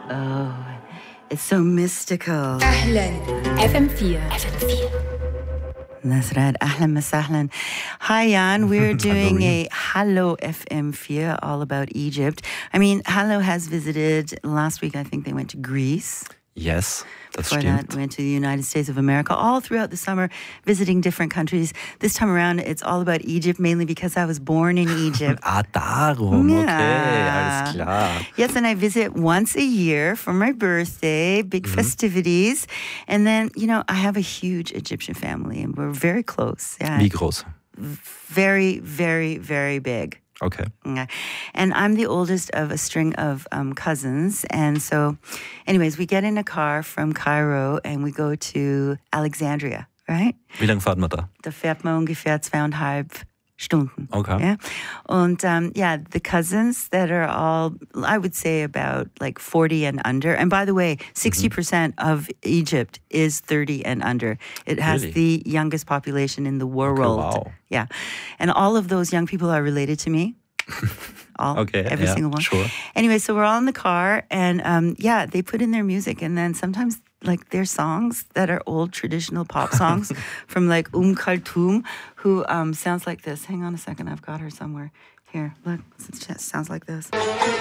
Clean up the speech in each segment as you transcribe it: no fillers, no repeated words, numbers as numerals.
Oh, it's so mystical. أهلا FM4 That's right. Ahlan masahlan. Hi, Jan. We're doing a Hallo FM4 all about Egypt. I mean, Hallo has visited last week. I think they went to Greece. Yes, das Before stimmt. that, went to the United States of America, all throughout the summer, visiting different countries. This time around, it's all about Egypt, mainly because I was born in Egypt. Darum. Yeah. Okay, alles klar. Yes, and I visit once a year for my birthday, big festivities. And then, I have a huge Egyptian family, and we're very close. Yeah. Wie groß? Very, very, very big. Okay. Yeah. And I'm the oldest of a string of cousins. And so, anyways, we get in a car from Cairo and we go to Alexandria, right? Wie lange fahren wir da? Da fährt man ungefähr 2,5 Stunden. Okay. Yeah. Und the cousins that are all, I would say about like 40 and under. And by the way, 60% of Egypt is 30 and under. It has Really? the youngest population in the world. Okay, wow. Yeah. And all of those young people are related to me. All, Okay, every yeah, single one. sure. Anyway, so we're all in the car and they put in their music and then sometimes like their songs that are old traditional pop songs from like Kulthum, who sounds like this. Hang on a second, I've got her somewhere. Here, look, it just sounds like this.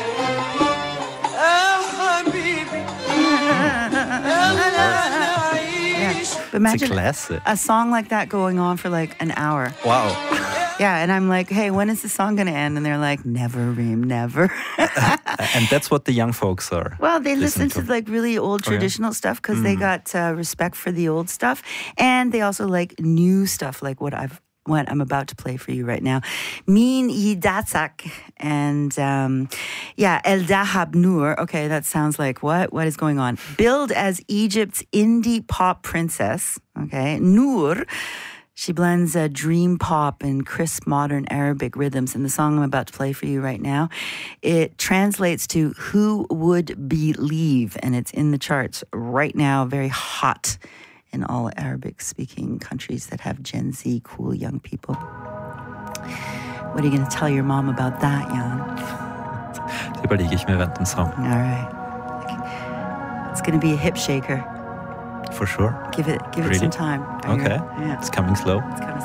Yeah. But imagine klasse. a song like that going on for like an hour. Wow. Yeah, and I'm like, hey, when is the song going to end? And they're like, never, Reem, never. And that's what the young folks are. Well, they listen to like really old traditional stuff because they got respect for the old stuff. And they also like new stuff like what I'm about to play for you right now. Min Yidatsak and El Dahab Noor. Okay, that sounds like what? What is going on? Billed as Egypt's indie pop princess, okay, Noor. She blends dream pop and crisp modern Arabic rhythms. And the song I'm about to play for you right now, it translates to Who Would Believe? And it's in the charts right now, very hot in all Arabic-speaking countries that have Gen Z cool young people. What are you going to tell your mom about that, Jan? Das überlege ich mir während dem Song. All right. It's going to be a hip shaker. For sure. Give it Really? some time. Okay. Yeah. It's coming slow. It's coming.